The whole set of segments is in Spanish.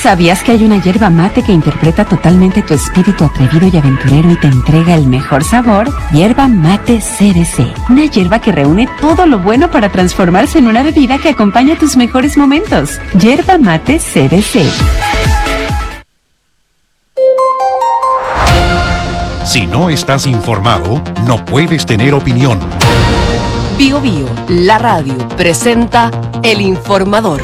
¿Sabías que hay una yerba mate que interpreta totalmente tu espíritu atrevido y aventurero y te entrega el mejor sabor? Yerba mate CBC. Una yerba que reúne todo lo bueno para transformarse en una bebida que acompaña tus mejores momentos. Yerba mate CBC. Si no estás informado, no puedes tener opinión. Bio Bio, la radio, presenta El Informador.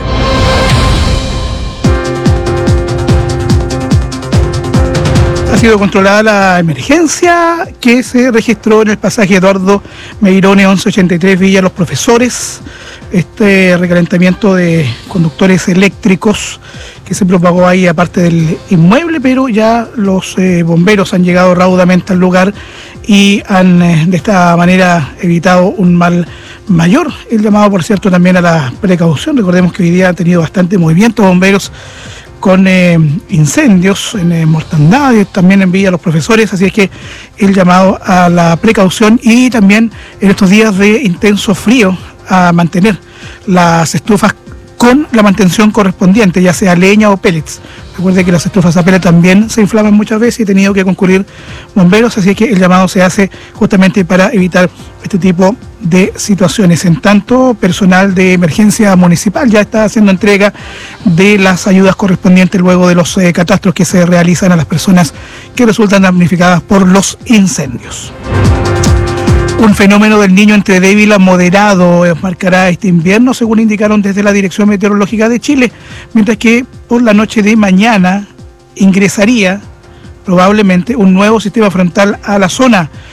Ha sido controlada la emergencia que se registró en el pasaje Eduardo Meirone 1183 Villa Los Profesores. Este recalentamiento de conductores eléctricos que se propagó ahí aparte del inmueble, pero ya los bomberos han llegado raudamente al lugar y han de esta manera evitado un mal mayor. El llamado, por cierto, también a la precaución. Recordemos que hoy día ha tenido bastante movimiento bomberos con incendios en Mortandad y también en Villa Los Profesores, así es que el llamado a la precaución y también en estos días de intenso frío a mantener las estufas con la mantención correspondiente, ya sea leña o pellets. Recuerde que las estufas a pellet también se inflaman muchas veces y he tenido que concurrir bomberos, así que el llamado se hace justamente para evitar este tipo de situaciones. En tanto, personal de emergencia municipal ya está haciendo entrega de las ayudas correspondientes luego de los catastros que se realizan a las personas que resultan damnificadas por los incendios. Un fenómeno del Niño entre débil a moderado marcará este invierno, según indicaron desde la Dirección Meteorológica de Chile, mientras que por la noche de mañana ingresaría probablemente un nuevo sistema frontal a la zona